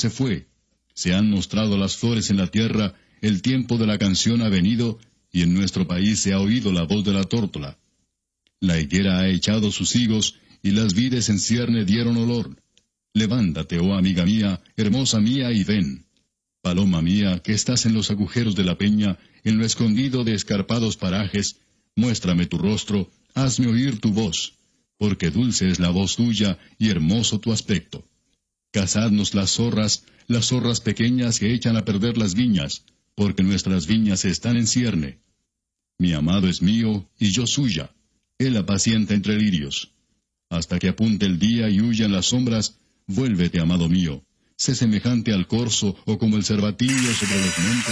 se fue. Se han mostrado las flores en la tierra, el tiempo de la canción ha venido, y en nuestro país se ha oído la voz de la tórtola. La higuera ha echado sus higos, y las vides en cierne dieron olor. Levántate, oh amiga mía, hermosa mía, y ven. Paloma mía, que estás en los agujeros de la peña, en lo escondido de escarpados parajes, muéstrame tu rostro, hazme oír tu voz, porque dulce es la voz tuya, y hermoso tu aspecto. Cazadnos las zorras pequeñas que echan a perder las viñas, porque nuestras viñas están en cierne. Mi amado es mío, y yo suya. Él apacienta entre lirios. Hasta que apunte el día y huyan las sombras, vuélvete, amado mío. Sé semejante al corzo o como el cervatillo sobre los montes.